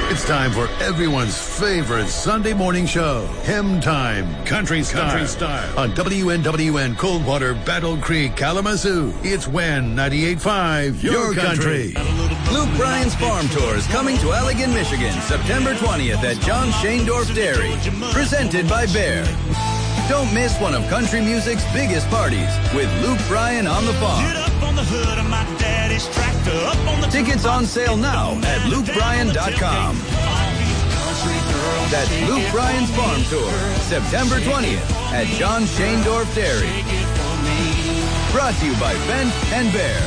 It's time for everyone's favorite Sunday morning show, Hymn Time, Country Style, on WNWN Coldwater, Battle Creek, Kalamazoo. It's WEN 98.5, your country. Luke Bryan's Farm Tour is coming to Allegan, Michigan, September 20th at John Shaindorf Dairy, presented by Bear. Don't miss one of country music's biggest parties with Luke Bryan on the farm. Tickets on sale now at lukebryan.com. That's Luke Bryan's Farm Tour, September 20th at John Shaindorf Dairy. Brought to you by Fendt and Bear.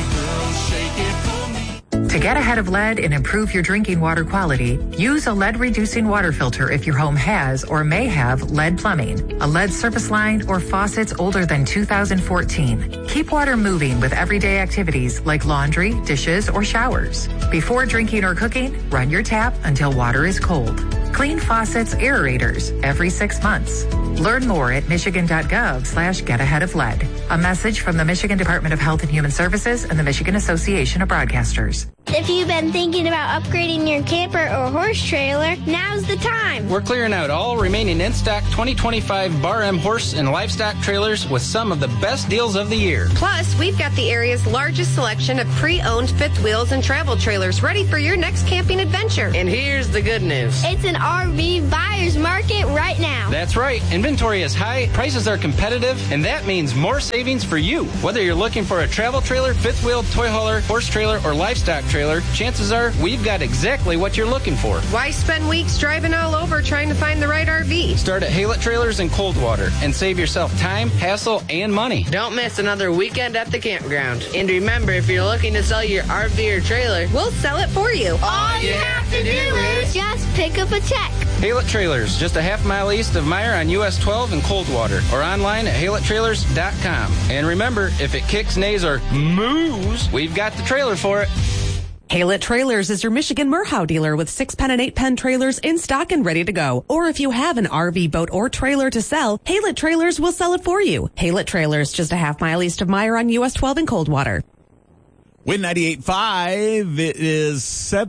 To get ahead of lead and improve your drinking water quality, use a lead-reducing water filter if your home has or may have lead plumbing, a lead service line, or faucets older than 2014. Keep water moving with everyday activities like laundry, dishes, or showers. Before drinking or cooking, run your tap until water is cold. Clean faucets, aerators every 6 months. Learn more at michigan.gov/getaheadoflead. A message from the Michigan Department of Health and Human Services and the Michigan Association of Broadcasters. If you've been thinking about upgrading your camper or horse trailer, now's the time. We're clearing out all remaining in-stock 2025 Bar M horse and livestock trailers with some of the best deals of the year. Plus, we've got the area's largest selection of pre-owned fifth wheels and travel trailers ready for your next camping adventure. And here's the good news. It's an RV buyer's market right now. That's right. Inventory is high, prices are competitive, and that means more savings for you. Whether you're looking for a travel trailer, fifth wheel, toy hauler, horse trailer, or livestock trailer, chances are we've got exactly what you're looking for. Why spend weeks driving all over trying to find the right RV? Start at Haylett Trailers in Coldwater and save yourself time, hassle, and money. Don't miss another weekend at the campground. And remember, if you're looking to sell your RV or trailer, we'll sell it for you. All you have to do is just pick up a check. Haylett Trailers, just a half-mile east of Meyer on US 12 in Coldwater, or online at HaylettTrailers.com. And remember, if it kicks, neighs, or moos, we've got the trailer for it. Haylett Trailers is your Michigan Merhow dealer with 6-pen and 8-pen trailers in stock and ready to go. Or if you have an RV, boat, or trailer to sell, Haylett Trailers will sell it for you. Haylett Trailers, just a half-mile east of Meyer on US 12 in Coldwater. WEN 98.5, it is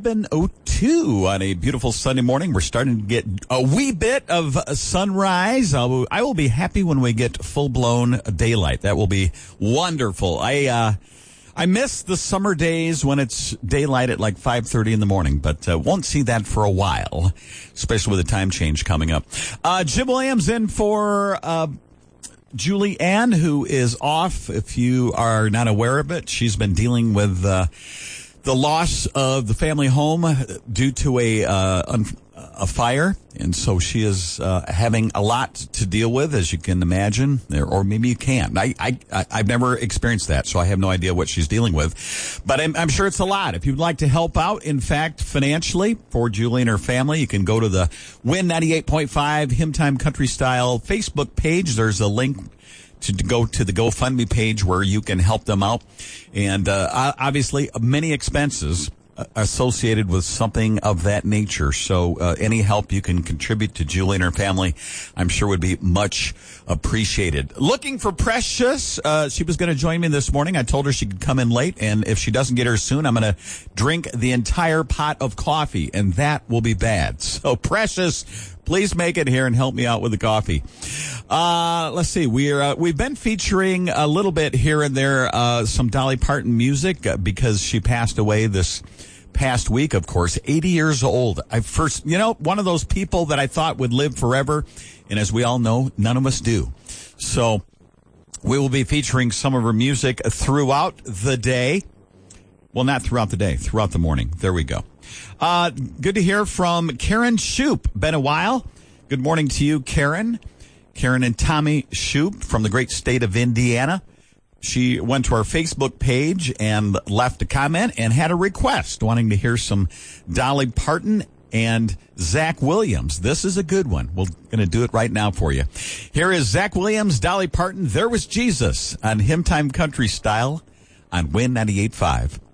7:02 on a beautiful Sunday morning. We're starting to get a wee bit of sunrise. I will be happy when we get full-blown daylight. That will be wonderful. I miss the summer days when it's daylight at like 5:30 in the morning, but won't see that for a while, especially with the time change coming up. Jim Williams in for Julie Ann, who is off. If you are not aware of it, she's been dealing with the loss of the family home due to a fire, and so she is having a lot to deal with, as you can imagine, or maybe you can't. I've never experienced that, so I have no idea what she's dealing with, but I'm sure it's a lot. If you'd like to help out, in fact, financially for Julie and her family, you can go to the WEN 98.5 Hymn Time Country Style Facebook page. There's a link to go to the GoFundMe page where you can help them out, and obviously many expenses associated with something of that nature. So any help you can contribute to Julie and her family, I'm sure would be much appreciated. Looking for Precious. She was going to join me this morning. I told her she could come in late, and if she doesn't get her soon, I'm going to drink the entire pot of coffee, and that will be bad. So Precious, please make it here and help me out with the coffee. Let's see. We've been featuring a little bit here and there some Dolly Parton music because she passed away this past week, of course, 80 years old. One of those people that I thought would live forever, and as we all know, none of us do. So we will be featuring some of her music throughout the day. Well, not throughout the day, throughout the morning. There we go. Good to hear from Karen Shoup. Been a while. Good morning to you, Karen. Karen and Tommy Shoup from the great state of Indiana. She went to our Facebook page and left a comment and had a request wanting to hear some Dolly Parton and Zach Williams. This is a good one. We're going to do it right now for you. Here is Zach Williams, Dolly Parton, There Was Jesus on Hymn Time Country Style on WEN 98.5.